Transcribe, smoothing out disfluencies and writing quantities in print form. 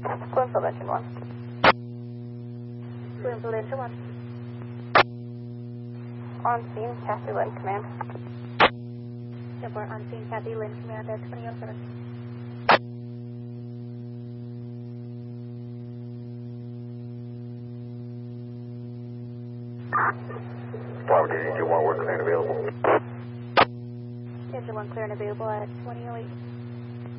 Bloomfield Engine 1. Bloomfield Engine 1. On scene, Kathy Lynn, command. Airport on scene, Kathy Lynn, command at 2007. Farm Engine 1, we're clear and available. Engine 1 clear and available at 2008.